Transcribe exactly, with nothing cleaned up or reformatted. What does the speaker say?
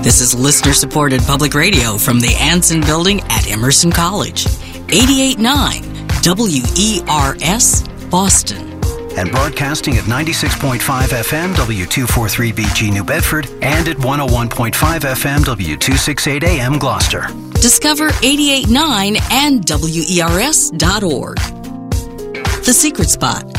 This is listener-supported public radio from the Anson Building at Emerson College. eighty-eight point nine W E R S, Boston. And broadcasting at ninety-six point five F M, W two forty-three B G New Bedford, and at one oh one point five F M, W two sixty-eight A M Gloucester. Discover eighty-eight point nine and W E R S dot org. The Secret Spot,